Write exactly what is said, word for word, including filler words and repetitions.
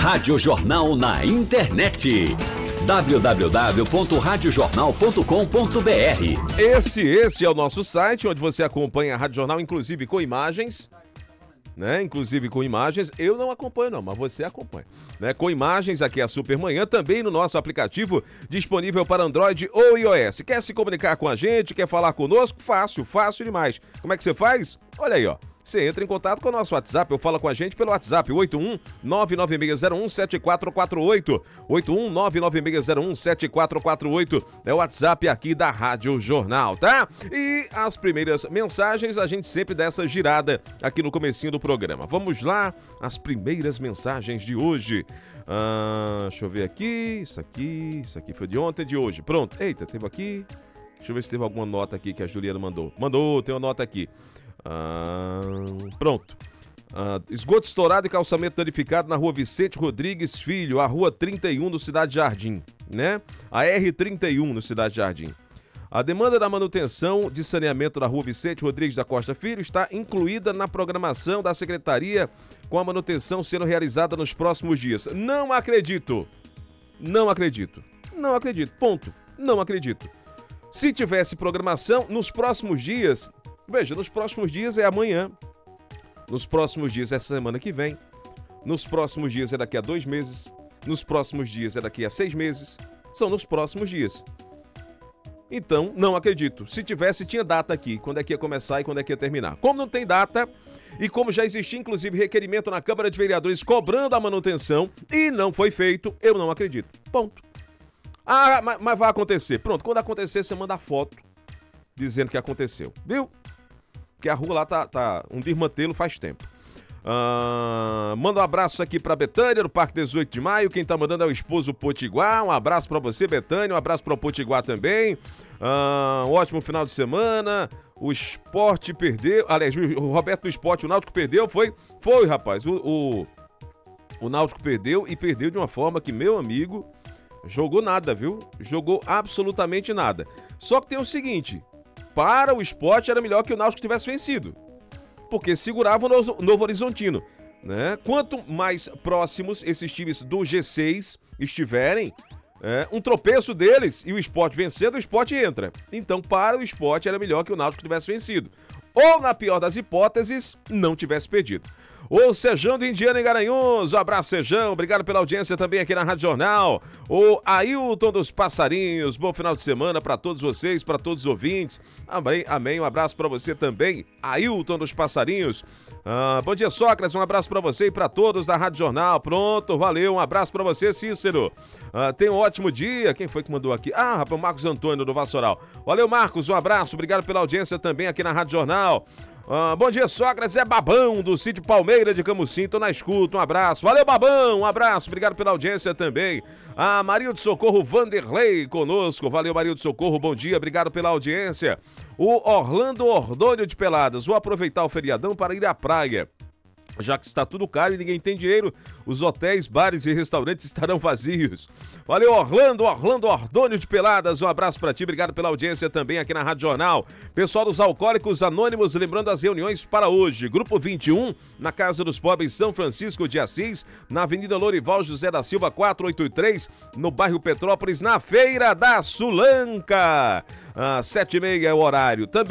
Rádio Jornal na internet. w w w ponto rádio jornal ponto com ponto b r. Esse, esse é o nosso site, onde você acompanha a Rádio Jornal, inclusive com imagens, né? Inclusive com imagens. Eu não acompanho não, mas você acompanha, né? Com imagens aqui a Supermanhã, também no nosso aplicativo disponível para Android ou iOS. Quer se comunicar com a gente, quer falar conosco? Fácil, fácil demais. Como é que você faz? Olha aí, ó. Você entra em contato com o nosso WhatsApp, ou fala com a gente pelo WhatsApp, oito um nove nove seis zero um sete quatro quatro oito, oito um nove nove seis zero um sete quatro quatro oito, é o WhatsApp aqui da Rádio Jornal, tá? E as primeiras mensagens, a gente sempre dá essa girada aqui no comecinho do programa. Vamos lá, as primeiras mensagens de hoje. Ah, deixa eu ver aqui, isso aqui, isso aqui foi de ontem, de hoje. Pronto, eita, teve aqui, deixa eu ver se teve alguma nota aqui que a Juliana mandou. Mandou, tem uma nota aqui. Ah, pronto. Ah, esgoto estourado e calçamento danificado na rua Vicente Rodrigues Filho, a rua trinta e um no Cidade Jardim, né? A R trinta e um no Cidade Jardim. A demanda da manutenção de saneamento da rua Vicente Rodrigues da Costa Filho está incluída na programação da Secretaria, com a manutenção sendo realizada nos próximos dias. Não acredito. Não acredito. Não acredito. Ponto. Não acredito. Se tivesse programação, nos próximos dias... Veja, nos próximos dias é amanhã, nos próximos dias é semana que vem, nos próximos dias é daqui a dois meses, nos próximos dias é daqui a seis meses, são nos próximos dias. Então, não acredito. Se tivesse, tinha data aqui, quando é que ia começar e quando é que ia terminar. Como não tem data, e como já existia, inclusive, requerimento na Câmara de Vereadores cobrando a manutenção, e não foi feito, eu não acredito. Ponto. Ah, mas, mas vai acontecer. Pronto, quando acontecer, você manda a foto dizendo que aconteceu, viu? Que a rua lá tá, tá um desmantelo faz tempo. Ah, manda um abraço aqui pra Betânia, no Parque dezoito de maio. Quem tá mandando é o esposo Potiguar. Um abraço pra você, Betânia. Um abraço pro Potiguar também. Ah, um ótimo final de semana. O Sport perdeu. Aliás, o Roberto do Sport, o Náutico perdeu. Foi, foi rapaz. O, o, o Náutico perdeu e perdeu de uma forma que, meu amigo, jogou nada, viu? Jogou absolutamente nada. Só que tem o seguinte... Para o Sport era melhor que o Náutico tivesse vencido, porque segurava o Novo Horizontino, né? Quanto mais próximos esses times do G seis estiverem, é, um tropeço deles e o Sport vencendo, o Sport entra. Então, para o Sport era melhor que o Náutico tivesse vencido. Ou, na pior das hipóteses, não tivesse perdido. O Sejão do Indiana em Garanhuns, um abraço, Sejão, obrigado pela audiência também aqui na Rádio Jornal. O Ailton dos Passarinhos, bom final de semana para todos vocês, para todos os ouvintes. Amém, amém, um abraço para você também, Ailton dos Passarinhos. Ah, bom dia, Sócrates, um abraço para você e para todos da Rádio Jornal. Pronto, valeu, um abraço para você, Cícero. Ah, tenha um ótimo dia. Quem foi que mandou aqui? Ah, rapaz, o Marcos Antônio do Vassoural. Valeu, Marcos, um abraço, obrigado pela audiência também aqui na Rádio Jornal. Ah, bom dia, Sócrates, é Babão do Sítio Palmeira de Camusim, tô na escuta, um abraço, valeu, Babão, um abraço, obrigado pela audiência também. A Maria do Socorro Vanderlei conosco, valeu, Maria do Socorro, bom dia, obrigado pela audiência. O Orlando Ordônio de Peladas, vou aproveitar o feriadão para ir à praia. Já que está tudo caro e ninguém tem dinheiro, os hotéis, bares e restaurantes estarão vazios. Valeu, Orlando, Orlando Ordônio de Peladas, um abraço para ti, obrigado pela audiência também aqui na Rádio Jornal. Pessoal dos Alcoólicos Anônimos, lembrando as reuniões para hoje. Grupo vinte e um, na Casa dos Pobres São Francisco de Assis, na Avenida Lorival José da Silva quatrocentos e oitenta e três, no bairro Petrópolis, na Feira da Sulanca. Ah, sete e meia é o horário. Também